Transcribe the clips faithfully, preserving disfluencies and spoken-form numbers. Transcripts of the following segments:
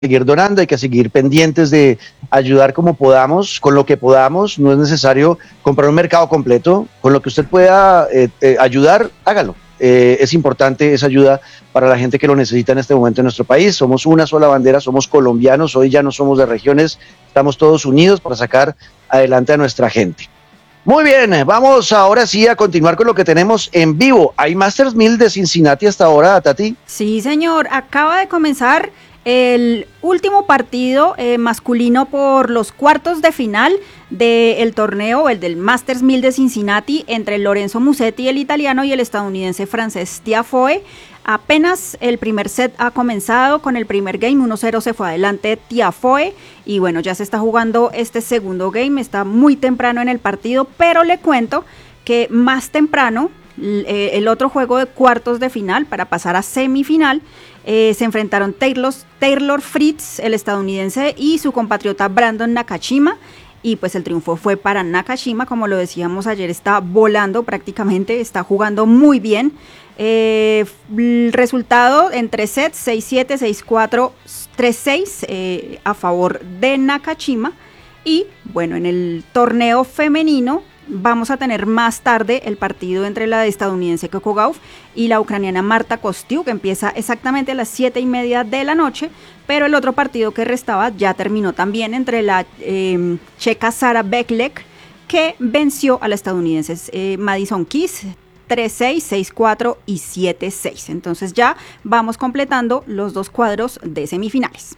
seguir donando, hay que seguir pendientes de ayudar como podamos, con lo que podamos. No es necesario comprar un mercado completo, con lo que usted pueda eh, eh, ayudar, hágalo. Eh, es importante esa ayuda para la gente que lo necesita en este momento en nuestro país. Somos una sola bandera, somos colombianos, hoy ya no somos de regiones, estamos todos unidos para sacar adelante a nuestra gente. Muy bien, vamos ahora sí a continuar con lo que tenemos en vivo. ¿Hay Masters mil de Cincinnati hasta ahora, Tati? Sí, señor, acaba de comenzar el último partido eh, masculino por los cuartos de final del torneo, el del Masters mil de Cincinnati, entre Lorenzo Musetti, el italiano, y el estadounidense Frances Tiafoe. Apenas el primer set ha comenzado con el primer game, uno cero se fue adelante Tiafoe, y bueno, ya se está jugando este segundo game, está muy temprano en el partido, pero le cuento que más temprano, el otro juego de cuartos de final para pasar a semifinal, eh, se enfrentaron Taylor, Taylor Fritz, el estadounidense, y su compatriota Brandon Nakashima, y pues el triunfo fue para Nakashima. Como lo decíamos ayer, está volando prácticamente, está jugando muy bien. Eh, el resultado en tres sets, seis siete, seis cuatro, tres seis eh, a favor de Nakashima. Y bueno, en el torneo femenino vamos a tener más tarde el partido entre la estadounidense Coco Gauff y la ucraniana Marta Kostyuk, que empieza exactamente a las siete y media de la noche, pero el otro partido que restaba ya terminó también, entre la eh, checa Sara Beklek, que venció a la estadounidense eh, Madison Keys tres seis, seis cuatro y siete seis. Entonces ya vamos completando los dos cuadros de semifinales.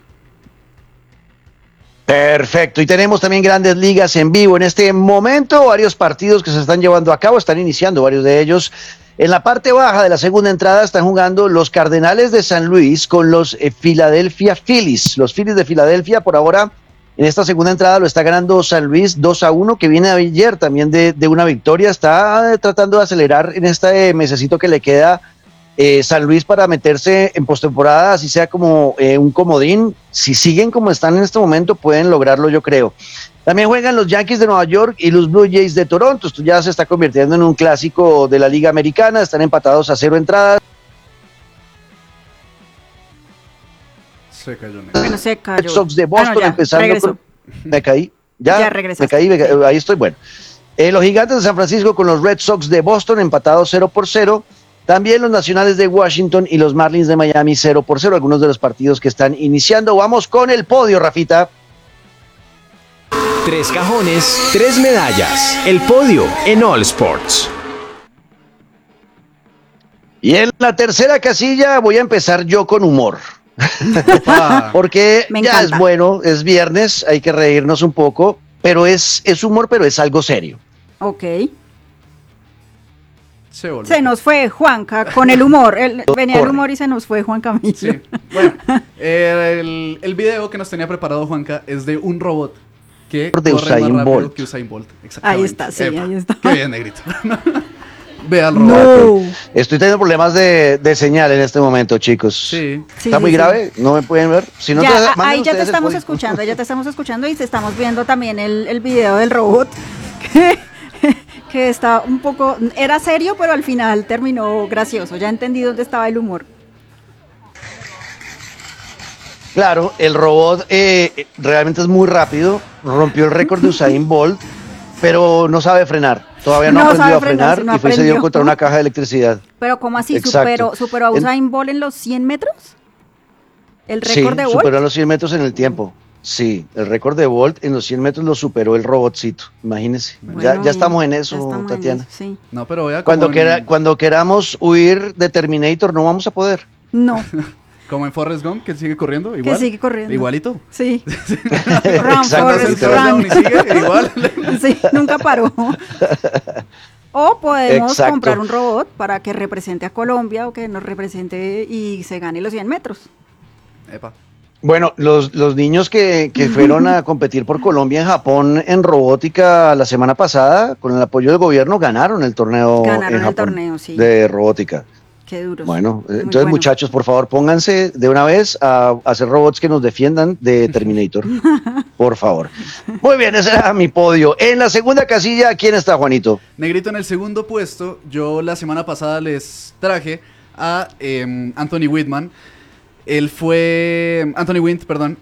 Perfecto, y tenemos también grandes ligas en vivo en este momento, varios partidos que se están llevando a cabo, están iniciando varios de ellos. En la parte baja de la segunda entrada están jugando los Cardenales de San Luis con los eh, Philadelphia Phillies. Los Phillies de Filadelfia por ahora en esta segunda entrada lo está ganando San Luis dos a uno, que viene ayer también de, de una victoria. Está eh, tratando de acelerar en este mesecito que le queda Eh, San Luis para meterse en postemporada, así sea como eh, un comodín. Si siguen como están en este momento, pueden lograrlo, yo creo. También juegan los Yankees de Nueva York y los Blue Jays de Toronto. Esto ya se está convirtiendo en un clásico de la Liga Americana. Están empatados a cero entradas. Se cayó. Bueno, se cayó. Red Sox de Boston, ah, no, ya, empezando regresó. con... Me caí. Ya, ya regresaste. me caí, me caí, ahí estoy, bueno. Eh, los Gigantes de San Francisco con los Red Sox de Boston, empatados cero por cero. También los Nacionales de Washington y los Marlins de Miami cero por cero, algunos de los partidos que están iniciando. Vamos con el podio, Rafita. Tres cajones, tres medallas. El podio en All Sports. Y en la tercera casilla voy a empezar yo con humor. Porque Me ya encanta. es bueno, es viernes, hay que reírnos un poco, pero es, es humor, pero es algo serio. Ok. Se, Se nos fue Juanca con el humor. El, venía el humor y se nos fue Juan Camilo. Sí. Bueno, eh, el, el video que nos tenía preparado Juanca es de un robot que De corre Usain más rápido Bolt. que Usain Bolt. Exactamente. Ahí está, sí, Epa, ahí está. Qué bien, negrito. Ve al robot. No. Estoy teniendo problemas de, de señal en este momento, chicos. Sí. Sí, ¿Está sí, muy sí. grave? ¿No me pueden ver? Si no, Ya, entonces, a- manden ahí ya te ustedes el estamos código. escuchando, ya te estamos escuchando y te estamos viendo también el, el video del robot que, que está un poco, era serio, pero al final terminó gracioso. Ya entendí dónde estaba el humor. Claro, el robot eh, realmente es muy rápido, rompió el récord de Usain Bolt, pero no sabe frenar. Todavía no, No ha aprendido sabe a frenar, frenar, no y fue y se dio aprendió. contra una caja de electricidad. Pero ¿cómo así? Exacto. ¿Superó, superó a En- Usain Bolt en los cien metros? ¿El Sí, récord de Bolt? superó los cien metros en el tiempo. Sí, el récord de Bolt en los cien metros lo superó el robotcito, imagínense. Bueno, ya, ya bien, estamos en ya eso, estamos en Tatiana. eso, sí. No, pero vea Cuando, como, quera- en, cuando queramos huir de Terminator no vamos a poder. No, como en Forrest Gump, que sigue corriendo. Igual. sigue corriendo. Igualito. sí. Exacto, Run, sí, Forrest, claro. run. Y sigue igual. Sí, nunca paró. O podemos Exacto. comprar un robot para que represente a Colombia o que nos represente y se gane los cien metros. Epa. Bueno, los, los niños que, que fueron a competir por Colombia en Japón en robótica la semana pasada, con el apoyo del gobierno, ganaron el torneo Ganaron en el Japón torneo, sí. de robótica. Qué duros. Bueno, Muy entonces bueno. muchachos, por favor, pónganse de una vez a, a hacer robots que nos defiendan de Terminator. Por favor. Muy bien, ese era mi podio. En la segunda casilla, ¿quién está, Juanito? Negrito, en el segundo puesto, yo la semana pasada les traje a eh, Anthony Whitman. Él fue, Anthony Wint, perdón,